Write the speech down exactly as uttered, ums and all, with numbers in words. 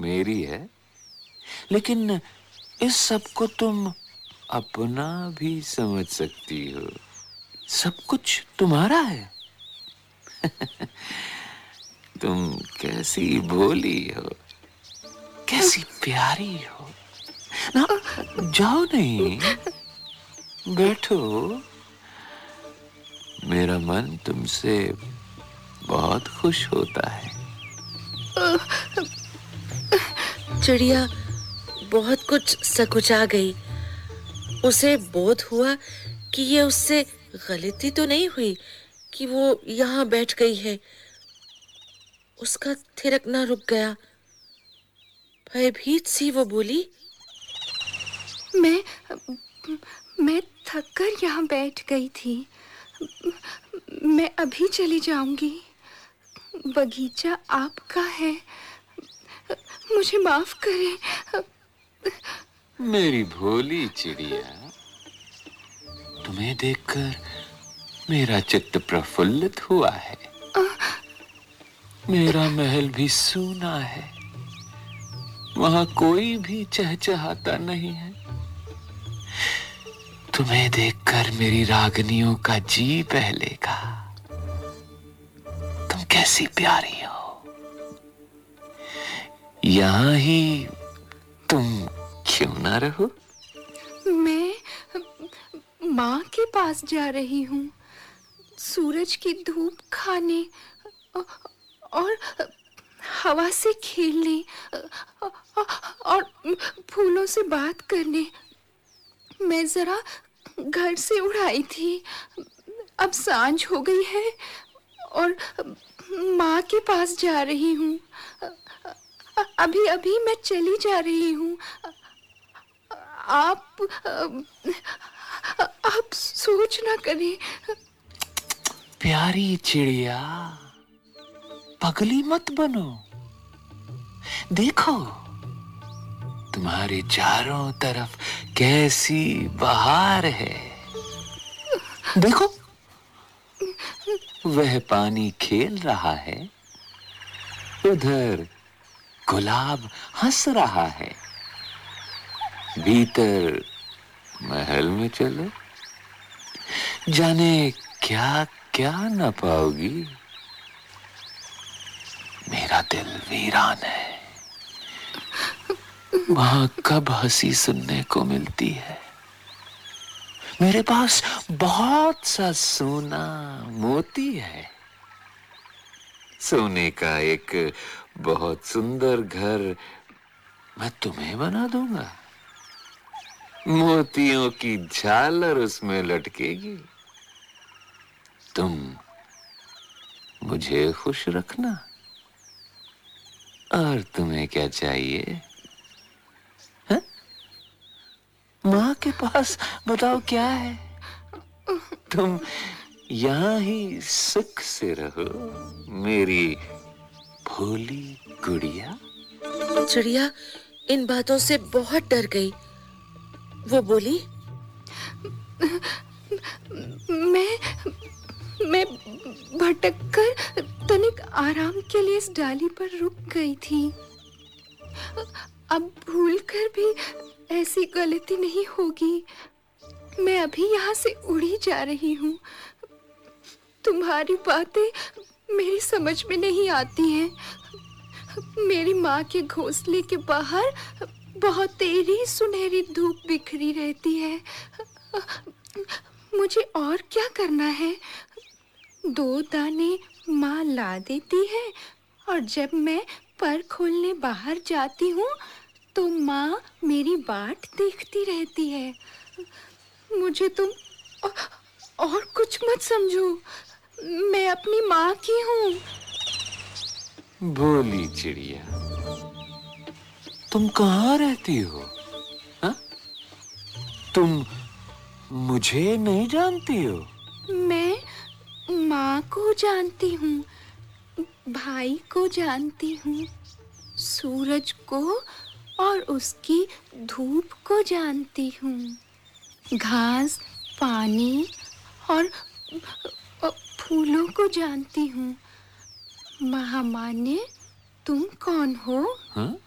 मेरी है, लेकिन इस सब को तुम अपना भी समझ सकती हो। सब कुछ तुम्हारा है। तुम कैसी भोली हो, कैसी प्यारी हो। ना, जाओ नहीं, बैठो। मेरा मन तुमसे बहुत खुश होता है। चिड़िया बहुत कुछ सकुचा गई। उसे बोध हुआ कि ये उससे गलती तो नहीं हुई कि वो यहाँ बैठ गई है। उसका थिरकना रुक गया। भयभीत सी वो बोली, मैं मैं थक कर यहाँ बैठ गई थी। मैं अभी चली जाऊंगी। बगीचा आपका है, मुझे माफ करें। मेरी भोली चिड़िया, तुम्हें देखकर मेरा चित्त प्रफुल्लित हुआ है। मेरा महल भी सूना है, वहां कोई भी चहचहाता नहीं है। तुम्हें देखकर मेरी रागनियों का जी बहलेगा। तुम कैसी प्यारी हो। यहां ही तुम क्यों ना रहो? मैं माँ के पास जा रही हूँ, सूरज की धूप खाने और हवा से खेलने और फूलों से बात करने। मैं जरा घर से उड़ आई थी। अब सांझ हो गई है और माँ के पास जा रही हूँ। अभी अभी मैं चली जा रही हूँ। आप आप सोच ना करें। प्यारी चिड़िया, पगली मत बनो। देखो, तुम्हारे चारों तरफ कैसी बहार है। देखो, वह पानी खेल रहा है, उधर गुलाब हंस रहा है। भीतर महल में चलो, जाने क्या क्या न पाओगी। मेरा दिल वीरान है, वहां कब हंसी सुनने को मिलती है। मेरे पास बहुत सा सोना मोती है। सोने का एक बहुत सुंदर घर मैं तुम्हें बना दूंगा। मोतियों की झालर उसमें लटकेगी। तुम मुझे खुश रखना। और तुम्हें क्या चाहिए? है? माँ के पास बताओ क्या है? तुम यहाँ ही सुख से रहो, मेरी भोली गुड़िया। चिड़िया इन बातों से बहुत डर गई। वो बोली, मैं मैं भटककर तनिक आराम के लिए इस डाली पर रुक गई थी। अब भूलकर भी ऐसी गलती नहीं होगी। मैं अभी यहाँ से उड़ी जा रही हूँ। तुम्हारी बातें मेरी समझ में नहीं आती हैं। मेरी माँ के घोंसले के बाहर बहुत तेरी सुनहरी धूप बिखरी रहती है। मुझे और क्या करना है? दो दाने माँ ला देती है और जब मैं पर खोलने बाहर जाती हूँ तो माँ मेरी बाट देखती रहती है। मुझे तुम और कुछ मत समझो। मैं अपनी माँ की हूँ। भोली चिड़िया, तुम कहाँ रहती हो? हा? तुम मुझे नहीं जानती हो? मैं माँ को जानती हूँ, भाई को जानती हूँ, सूरज को और उसकी धूप को जानती हूँ, घास, पानी और फूलों को जानती हूँ। महामान्य, तुम कौन हो? हाँ?